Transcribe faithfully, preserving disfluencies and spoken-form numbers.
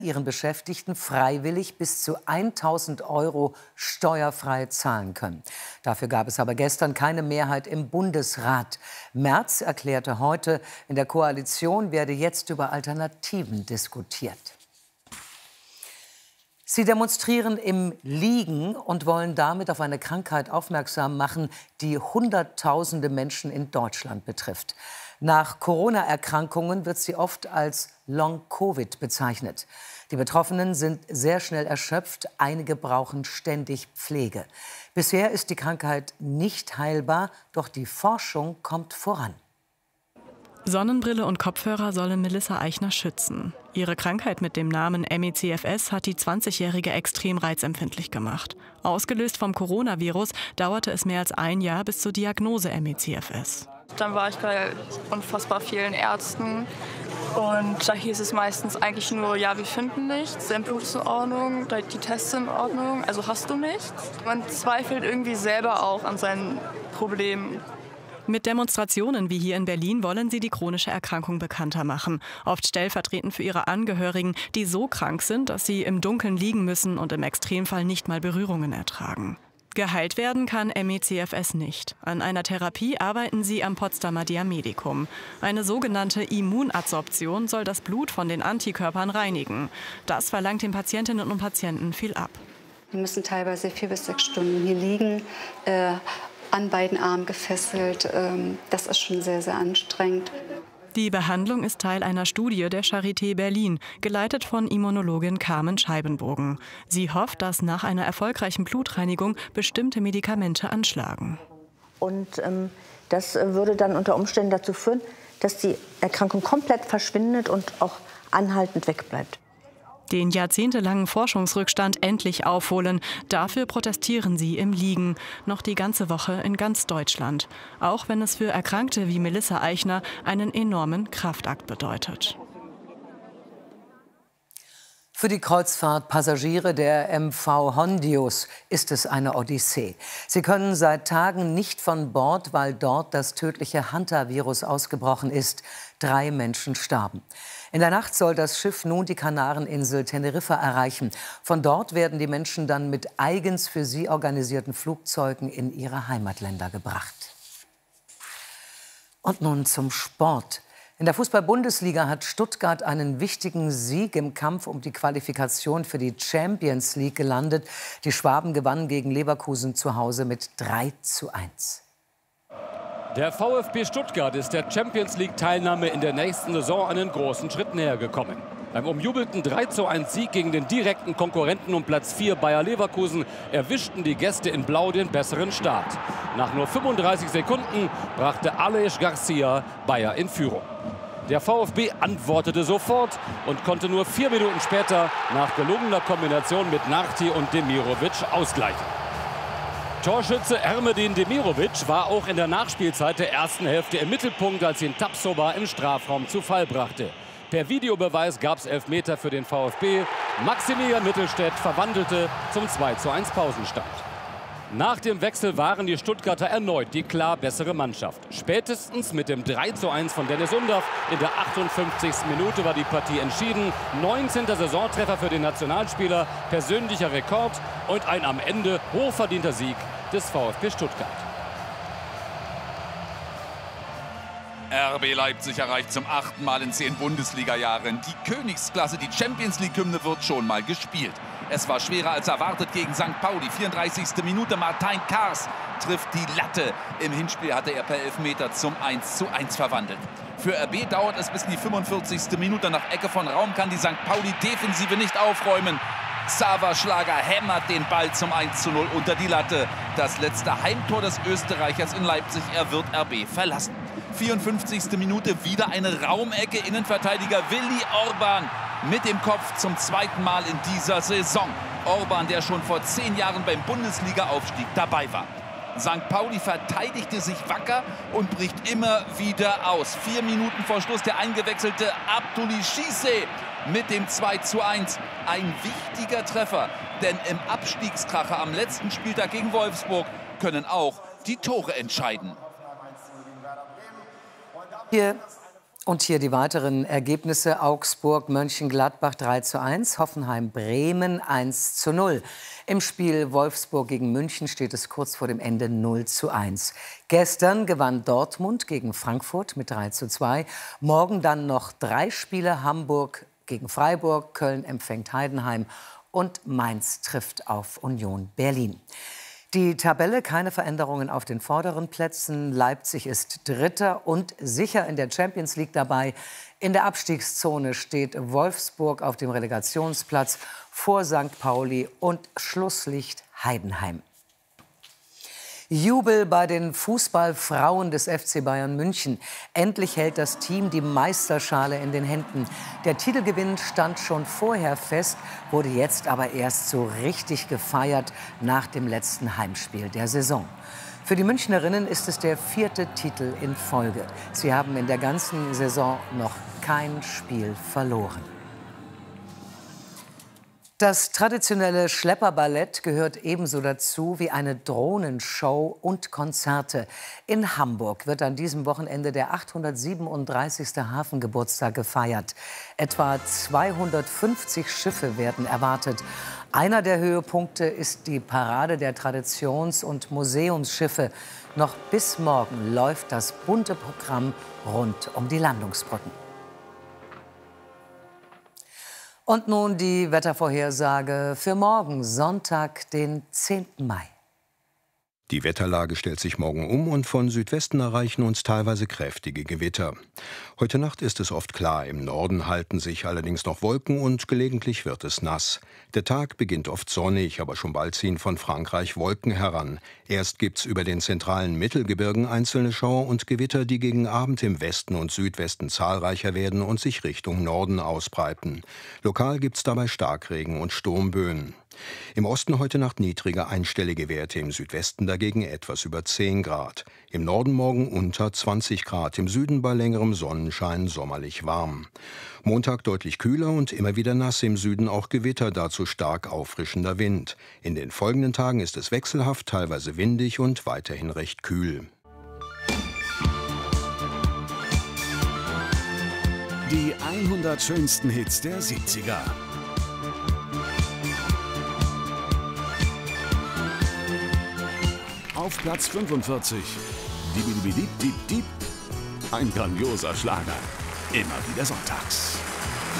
ihren Beschäftigten freiwillig bis zu tausend Euro steuerfrei zahlen können. Dafür gab es aber gestern keine Mehrheit im Bundesrat. Merz erklärte heute, in der Koalition werde jetzt über Alternativen diskutiert. Sie demonstrieren im Liegen und wollen damit auf eine Krankheit aufmerksam machen, die Hunderttausende Menschen in Deutschland betrifft. Nach Corona-Erkrankungen wird sie oft als Long-Covid bezeichnet. Die Betroffenen sind sehr schnell erschöpft, einige brauchen ständig Pflege. Bisher ist die Krankheit nicht heilbar, doch die Forschung kommt voran. Sonnenbrille und Kopfhörer sollen Melissa Eichner schützen. Ihre Krankheit mit dem Namen M E C F S hat die zwanzigjährige extrem reizempfindlich gemacht. Ausgelöst vom Coronavirus dauerte es mehr als ein Jahr bis zur Diagnose M E C F S. Dann war ich bei unfassbar vielen Ärzten und da hieß es meistens eigentlich nur, ja, wir finden nichts, dein Blut ist in Ordnung, die Tests sind in Ordnung, also hast du nichts. Man zweifelt irgendwie selber auch an seinen Problemen. Mit Demonstrationen wie hier in Berlin wollen sie die chronische Erkrankung bekannter machen. Oft stellvertretend für ihre Angehörigen, die so krank sind, dass sie im Dunkeln liegen müssen und im Extremfall nicht mal Berührungen ertragen. Geheilt werden kann M E C F S nicht. An einer Therapie arbeiten sie am Potsdamer Diamedicum. Eine sogenannte Immunadsorption soll das Blut von den Antikörpern reinigen. Das verlangt den Patientinnen und Patienten viel ab. Die müssen teilweise vier bis sechs Stunden hier liegen, äh, an beiden Armen gefesselt. Ähm, das ist schon sehr, sehr anstrengend. Die Behandlung ist Teil einer Studie der Charité Berlin, geleitet von Immunologin Carmen Scheibenbogen. Sie hofft, dass nach einer erfolgreichen Blutreinigung bestimmte Medikamente anschlagen. Und ähm, das würde dann unter Umständen dazu führen, dass die Erkrankung komplett verschwindet und auch anhaltend wegbleibt. Den jahrzehntelangen Forschungsrückstand endlich aufholen. Dafür protestieren sie im Liegen. Noch die ganze Woche in ganz Deutschland. Auch wenn es für Erkrankte wie Melissa Eichner einen enormen Kraftakt bedeutet. Für die Kreuzfahrtpassagiere der M V Hondius ist es eine Odyssee. Sie können seit Tagen nicht von Bord, weil dort das tödliche Hantavirus ausgebrochen ist. Drei Menschen starben. In der Nacht soll das Schiff nun die Kanareninsel Teneriffa erreichen. Von dort werden die Menschen dann mit eigens für sie organisierten Flugzeugen in ihre Heimatländer gebracht. Und nun zum Sport. In der Fußball-Bundesliga hat Stuttgart einen wichtigen Sieg im Kampf um die Qualifikation für die Champions League gelandet. Die Schwaben gewannen gegen Leverkusen zu Hause mit drei zu eins. Der VfB Stuttgart ist der Champions-League-Teilnahme in der nächsten Saison einen großen Schritt näher gekommen. Beim umjubelten drei zu eins Sieg gegen den direkten Konkurrenten um Platz vier Bayer Leverkusen erwischten die Gäste in Blau den besseren Start. Nach nur fünfunddreißig Sekunden brachte Aleix Garcia Bayer in Führung. Der VfB antwortete sofort und konnte nur vier Minuten später nach gelungener Kombination mit Narti und Demirovic ausgleichen. Torschütze Ermedin Demirovic war auch in der Nachspielzeit der ersten Hälfte im Mittelpunkt, als ihn Tapsoba im Strafraum zu Fall brachte. Per Videobeweis gab es Elfmeter für den VfB. Maximilian Mittelstädt verwandelte zum zwei zu eins Pausenstand. Nach dem Wechsel waren die Stuttgarter erneut die klar bessere Mannschaft. Spätestens mit dem drei zu eins von Dennis Undaff in der achtundfünfzigsten Minute war die Partie entschieden. neunzehnter Saisontreffer für den Nationalspieler, persönlicher Rekord und ein am Ende hochverdienter Sieg des VfB Stuttgart. R B Leipzig erreicht zum achten Mal in zehn Bundesliga-Jahren die Königsklasse. Die Champions-League-Hymne wird schon mal gespielt. Es war schwerer als erwartet gegen Sankt Pauli. vierunddreißigste Minute, Martin Kars trifft die Latte. Im Hinspiel hatte er per Elfmeter zum eins zu eins verwandelt. Für R B dauert es bis in die fünfundvierzigste Minute. Nach Ecke von Raum kann die Sankt Pauli-Defensive nicht aufräumen. Xaver Schlager hämmert den Ball zum eins zu null unter die Latte. Das letzte Heimtor des Österreichers in Leipzig. Er wird R B verlassen. vierundfünfzigste Minute, wieder eine Raumecke. Innenverteidiger Willi Orban mit dem Kopf zum zweiten Mal in dieser Saison. Orban, der schon vor zehn Jahren beim Bundesliga-Aufstieg dabei war. Sankt Pauli verteidigte sich wacker und bricht immer wieder aus. Vier Minuten vor Schluss der eingewechselte Abdoulaye Cissé mit dem zwei zu eins. Ein wichtiger Treffer, denn im Abstiegskracher am letzten Spieltag gegen Wolfsburg können auch die Tore entscheiden. Hier Und hier die weiteren Ergebnisse. Augsburg, Mönchengladbach drei zu eins, Hoffenheim, Bremen eins zu null. Im Spiel Wolfsburg gegen München steht es kurz vor dem Ende null zu eins. Gestern gewann Dortmund gegen Frankfurt mit drei zu zwei. Morgen dann noch drei Spiele: Hamburg gegen Freiburg, Köln empfängt Heidenheim und Mainz trifft auf Union Berlin. Die Tabelle: keine Veränderungen auf den vorderen Plätzen. Leipzig ist Dritter und sicher in der Champions League dabei. In der Abstiegszone steht Wolfsburg auf dem Relegationsplatz vor Sankt Pauli und Schlusslicht Heidenheim. Jubel bei den Fußballfrauen des F C Bayern München. Endlich hält das Team die Meisterschale in den Händen. Der Titelgewinn stand schon vorher fest, wurde jetzt aber erst so richtig gefeiert nach dem letzten Heimspiel der Saison. Für die Münchnerinnen ist es der vierte Titel in Folge. Sie haben in der ganzen Saison noch kein Spiel verloren. Das traditionelle Schlepperballett gehört ebenso dazu wie eine Drohnenshow und Konzerte. In Hamburg wird an diesem Wochenende der achthundertsiebenunddreißigste Hafengeburtstag gefeiert. Etwa zweihundertfünfzig Schiffe werden erwartet. Einer der Höhepunkte ist die Parade der Traditions- und Museumsschiffe. Noch bis morgen läuft das bunte Programm rund um die Landungsbrücken. Und nun die Wettervorhersage für morgen, Sonntag, den zehnten Mai. Die Wetterlage stellt sich morgen um und von Südwesten erreichen uns teilweise kräftige Gewitter. Heute Nacht ist es oft klar, im Norden halten sich allerdings noch Wolken und gelegentlich wird es nass. Der Tag beginnt oft sonnig, aber schon bald ziehen von Frankreich Wolken heran. Erst gibt's über den zentralen Mittelgebirgen einzelne Schauer und Gewitter, die gegen Abend im Westen und Südwesten zahlreicher werden und sich Richtung Norden ausbreiten. Lokal gibt's dabei Starkregen und Sturmböen. Im Osten heute Nacht niedrige einstellige Werte, im Südwesten dagegen etwas über zehn Grad. Im Norden morgen unter zwanzig Grad, im Süden bei längerem Sonnenschein sommerlich warm. Montag deutlich kühler und immer wieder nass, im Süden auch Gewitter, dazu stark auffrischender Wind. In den folgenden Tagen ist es wechselhaft, teilweise windig und weiterhin recht kühl. Die hundert schönsten Hits der siebziger. Auf Platz fünfundvierzig, Dibidibidib, Dib, Dib, ein grandioser Schlager, immer wieder sonntags.